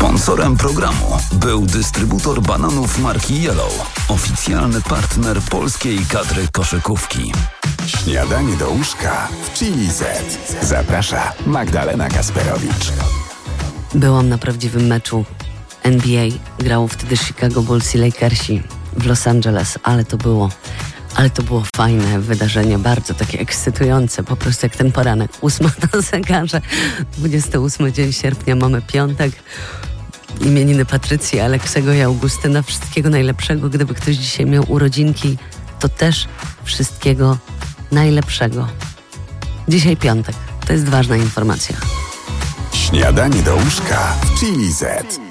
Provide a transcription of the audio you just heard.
Sponsorem programu był dystrybutor bananów marki Yellow, oficjalny partner polskiej kadry koszykówki. Śniadanie do łóżka w Chili Z. Zaprasza Magdalena Kasperowicz. Byłam na prawdziwym meczu NBA. Grało wtedy Chicago Bulls i Lakersi w Los Angeles, ale to było fajne wydarzenie, bardzo takie ekscytujące, po prostu jak ten poranek. 8 na zegarze, 28 dzień sierpnia, mamy piątek. Imieniny Patrycji, Aleksego i Augustyna. Wszystkiego najlepszego. Gdyby ktoś dzisiaj miał urodzinki, to też wszystkiego najlepszego. Dzisiaj piątek. To jest ważna informacja. Śniadanie do łóżka w Chili Z.